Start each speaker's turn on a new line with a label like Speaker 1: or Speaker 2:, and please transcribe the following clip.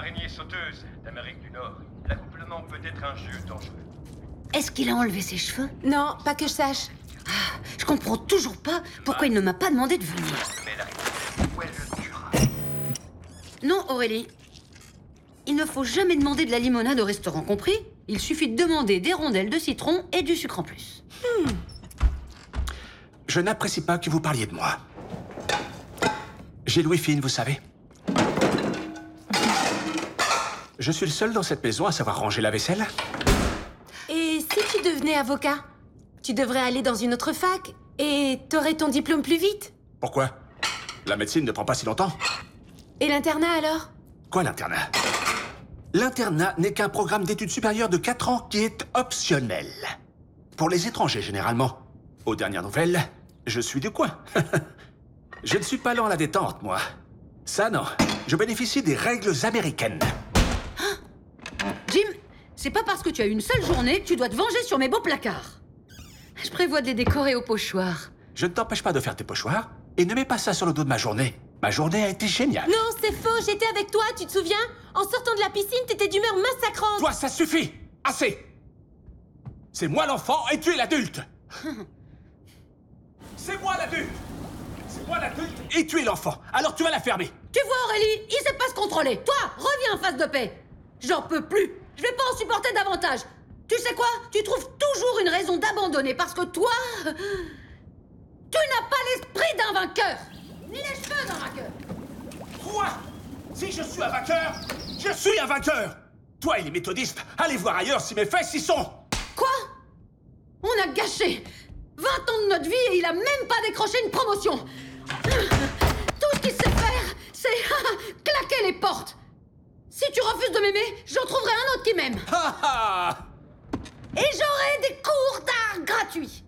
Speaker 1: araignée sauteuse d'Amérique du Nord. L'accouplement peut être un jeu dangereux.
Speaker 2: Est-ce qu'il a enlevé ses cheveux?
Speaker 3: Non, pas que je sache.
Speaker 2: Ah, je comprends toujours pas pourquoi il ne m'a pas demandé de venir.
Speaker 1: Mais l'araignée, où elle le tuera.
Speaker 2: Non, Aurélie. Il ne faut jamais demander de la limonade au restaurant, compris? Il suffit de demander des rondelles de citron et du sucre en plus.
Speaker 4: Je n'apprécie pas que vous parliez de moi. J'ai Louis Fine, vous savez. Je suis le seul dans cette maison à savoir ranger la vaisselle.
Speaker 3: Et si tu devenais avocat, tu devrais aller dans une autre fac et t'aurais ton diplôme plus vite.
Speaker 4: Pourquoi? La médecine ne prend pas si longtemps.
Speaker 3: Et l'internat alors?
Speaker 4: Quoi, l'internat? L'internat n'est qu'un programme d'études supérieures de 4 ans qui est optionnel. Pour les étrangers, généralement. Aux dernières nouvelles, je suis du coin. Je ne suis pas lent à la détente, moi. Ça, non. Je bénéficie des règles américaines.
Speaker 2: Jim, c'est pas parce que tu as une seule journée que tu dois te venger sur mes beaux placards. Je prévois de les décorer au pochoir.
Speaker 4: Je ne t'empêche pas de faire tes pochoirs, et ne mets pas ça sur le dos de ma journée. Ma journée a été géniale.
Speaker 3: Non, c'est faux, j'étais avec toi, tu te souviens? En sortant de la piscine, t'étais d'humeur massacrante.
Speaker 4: Toi, ça suffit! Assez! C'est moi l'enfant et tu es l'adulte! C'est moi l'adulte! C'est moi l'adulte et tu es l'enfant. Alors tu vas la fermer.
Speaker 2: Tu vois, Aurélie, il sait pas se contrôler. Toi, reviens en face de paix. J'en peux plus. Je vais pas en supporter davantage. Tu sais quoi? Tu trouves toujours une raison d'abandonner parce que toi... Tu n'as pas l'esprit d'un vainqueur. Ni les cheveux d'un vainqueur.
Speaker 4: Quoi? Si je suis un vainqueur, je suis un vainqueur! Toi et les méthodistes, allez voir ailleurs si mes fesses y sont!
Speaker 2: Quoi? On a gâché 20 ans de notre vie et il a même pas décroché une promotion. Tout ce qu'il sait faire, c'est claquer les portes. Si tu refuses de m'aimer, j'en trouverai un autre qui m'aime.
Speaker 4: Ha ha!
Speaker 2: Et j'aurai des cours d'art gratuits.